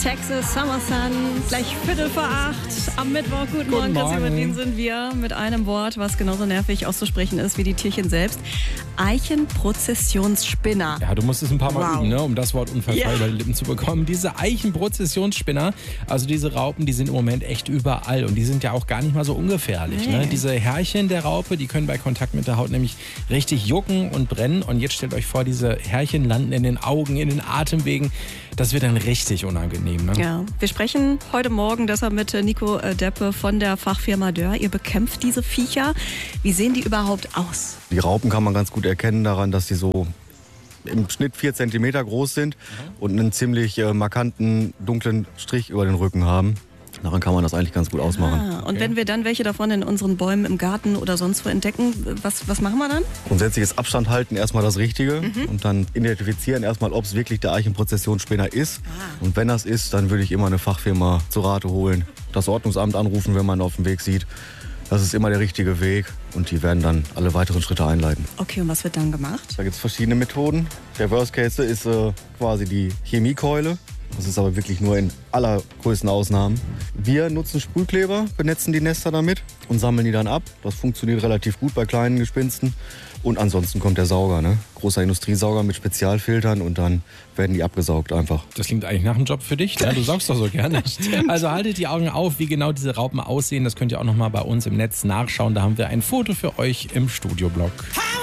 Texas Summer Sun, gleich 7:45 am Mittwoch. Guten Morgen, Chrissy, mit Ihnen sind wir mit einem Wort, was genauso nervig auszusprechen ist wie die Tierchen selbst. Eichenprozessionsspinner. Ja, du musst es ein paar Mal üben, ne, um das Wort unfallfrei über die Lippen zu bekommen. Diese Eichenprozessionsspinner, also diese Raupen, die sind im Moment echt überall und die sind ja auch gar nicht mal so ungefährlich. Nee. Ne? Diese Härchen der Raupe, die können bei Kontakt mit der Haut nämlich richtig jucken und brennen. Und jetzt stellt euch vor, diese Härchen landen in den Augen, in den Atemwegen. Das wird dann richtig unangenehm. Ne? Ja, wir sprechen heute Morgen deshalb mit Nico Deppe von der Fachfirma Dörr. Ihr bekämpft diese Viecher. Wie sehen die überhaupt aus? Die Raupen kann man ganz gut erkennen daran, dass sie so im Schnitt 4 Zentimeter groß sind und einen ziemlich markanten, dunklen Strich über den Rücken haben. Daran kann man das eigentlich ganz gut ausmachen. Und wenn wir dann welche davon in unseren Bäumen im Garten oder sonst wo entdecken, was machen wir dann? Grundsätzliches Abstand halten, erstmal das Richtige und dann identifizieren erstmal, ob es wirklich der Eichenprozessionsspinner ist. Und wenn das ist, dann würde ich immer eine Fachfirma zu Rate holen, das Ordnungsamt anrufen, wenn man auf dem Weg sieht. Das ist immer der richtige Weg und die werden dann alle weiteren Schritte einleiten. Okay, und was wird dann gemacht? Da gibt es verschiedene Methoden. Der Worst Case ist quasi die Chemiekeule. Das ist aber wirklich nur in allergrößten Ausnahmen. Wir nutzen Sprühkleber, benetzen die Nester damit und sammeln die dann ab. Das funktioniert relativ gut bei kleinen Gespinsten. Und ansonsten kommt der Sauger, ne? Großer Industriesauger mit Spezialfiltern und dann werden die abgesaugt einfach. Das klingt eigentlich nach einem Job für dich. Ne? Du saugst doch so gerne. Also haltet die Augen auf, wie genau diese Raupen aussehen. Das könnt ihr auch noch mal bei uns im Netz nachschauen. Da haben wir ein Foto für euch im Studioblog.